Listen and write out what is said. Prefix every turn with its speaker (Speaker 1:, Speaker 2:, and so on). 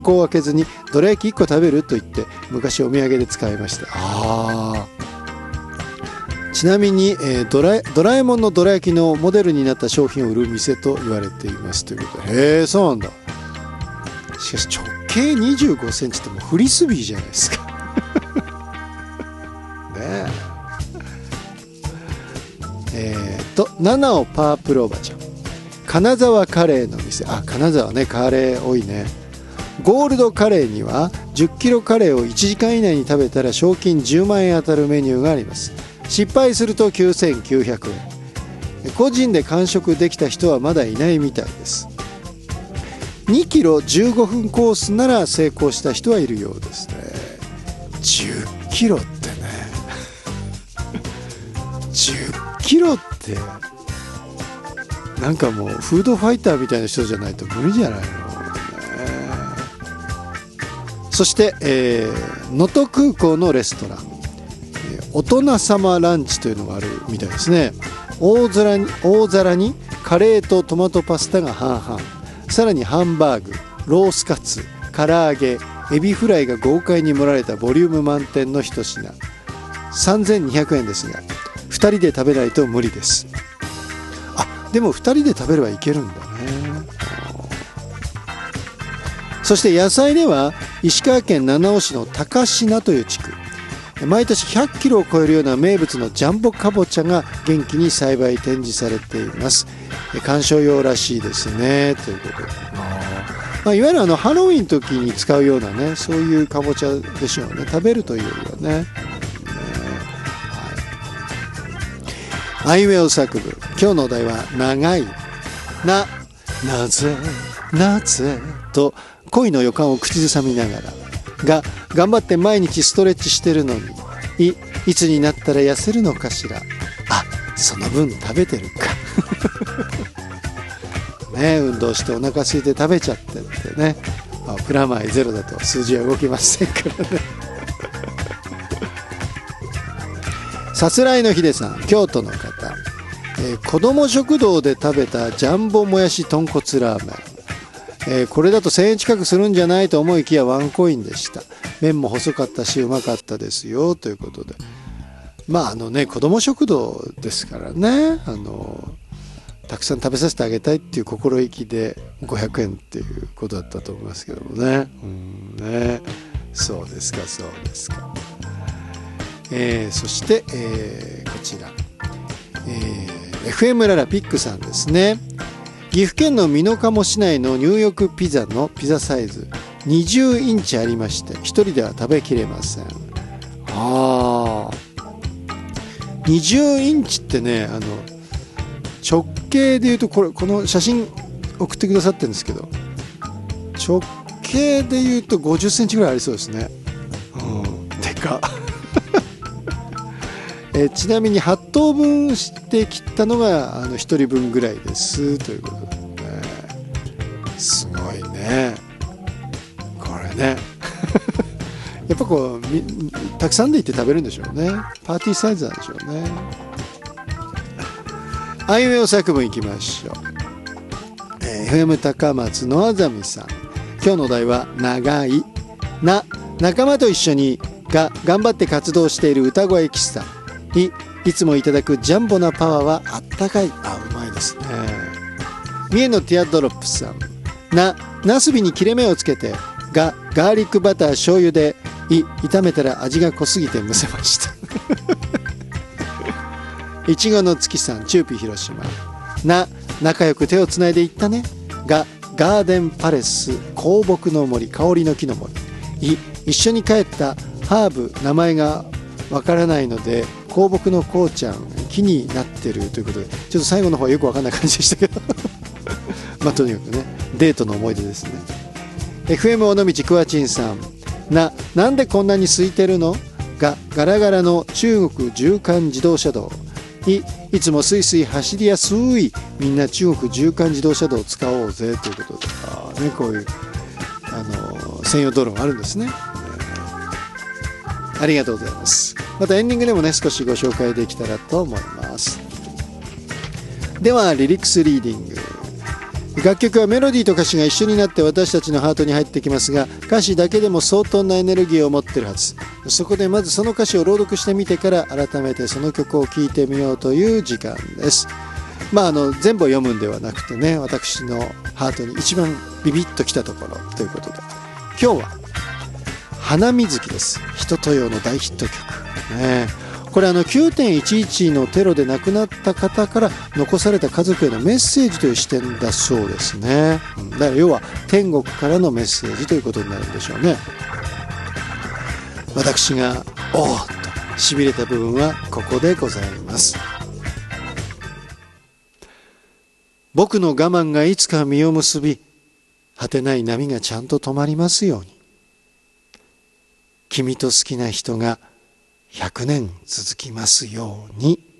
Speaker 1: 箱を開けずにどら焼き1個食べると言って昔お土産で使いました。ちなみに、ドラえもんのどら焼きのモデルになった商品を売る店と言われていますということで。へえ、そうなんだ。しかし直径25センチってもうフリスビーじゃないですかねえ。7をパープルおばちゃん。金沢カレーの店。金沢ね、カレー多いね。ゴールドカレーには10キロカレーを1時間以内に食べたら賞金10万円当たるメニューがあります。失敗すると9900円。個人で完食できた人はまだいないみたいです。2キロ15分コースなら成功した人はいるようですね。10キロってね10キロってなんかもうフードファイターみたいな人じゃないと無理じゃないのね。そして能登空港のレストラン、大人様ランチというのがあるみたいですね。大皿にカレーとトマトパスタが半々、さらにハンバーグ、ロースカツ、唐揚げ、エビフライが豪快に盛られたボリューム満点の一品。3200円ですが2人で食べないと無理です。でも2人で食べればいけるんだね。そして野菜では石川県七尾市の高階という地区、毎年100キロを超えるような名物のジャンボかぼちゃが元気に栽培展示されています。観賞用らしいですねということで、いわゆるハロウィンの時に使うようなね、そういうかぼちゃでしょうね。食べるというよりはね。あいうえお作文。今日のお題は長い。なぜと恋の予感を口ずさみながらが、頑張って毎日ストレッチしてるのにいつになったら痩せるのかしら。その分食べてるかね、運動してお腹空いて食べちゃってってね、プラマイゼロだと数字は動きませんからねさすらいのひでさん、京都の方、子ども食堂で食べたジャンボもやし豚骨ラーメン、これだと1000円近くするんじゃないと思いきやワンコインでした。麺も細かったしうまかったですよということで、子ども食堂ですからね、たくさん食べさせてあげたいっていう心意気で500円っていうことだったと思いますけどもね。そうですか。そして、こちら、FM ララピックさんですね。岐阜県の美濃加茂市内の入浴ピザのピザサイズ20インチありまして、一人では食べきれません。20インチってね、直径でいうとこの写真送ってくださってるんですけど、直径でいうと50センチぐらいありそうですね。でかちなみに8等分して切ったのが1人分ぐらいですということでね。すごいねこれねやっぱたくさんでいって食べるんでしょうね。パーティーサイズなんでしょうね。あいうえお作文いきましょう。FM 高松のあざみさん、今日のお題は長い。仲間と一緒に頑張って活動している歌声喫茶。いつもいただくジャンボなパワーはあったかい。うまいですね。三重のティアドロップさん、なすびに切れ目をつけてガーリックバター醤油で炒めたら味が濃すぎてむせましたいちごの月さん、チューピー広島、仲良く手をつないでいったね。ガーデンパレス香木の森、香りの木の森。一緒に帰ったハーブ、名前がわからないので香木のこうちゃん木になってるということで、ちょっと最後の方はよくわかんない感じでしたけどとにかくね、デートの思い出ですね。 FM 尾道くわちんさん、なんでこんなに空いてるの。ガラガラの中国縦貫自動車道。いつもスイスイ走りやすい、みんな中国縦貫自動車道を使おうぜということで、こういう専用道路があるんですね。ありがとうございます。またエンディングでもね、少しご紹介できたらと思います。ではリリックスリーディング。 楽曲はメロディーと歌詞が一緒になって私たちのハートに入ってきますが、歌詞だけでも相当なエネルギーを持っているはず。そこでまずその歌詞を朗読してみてから改めてその曲を聴いてみようという時間です。全部を読むんではなくてね、私のハートに一番ビビッときたところということで、今日は花水木です。一青窈の大ヒット曲ね。これ9.11 のテロで亡くなった方から残された家族へのメッセージという視点だそうですね。だから要は天国からのメッセージということになるんでしょうね。私がおーっとしびれた部分はここでございます。僕の我慢がいつか実を結び、果てない波がちゃんと止まりますように。君と好きな人が100年続きますように。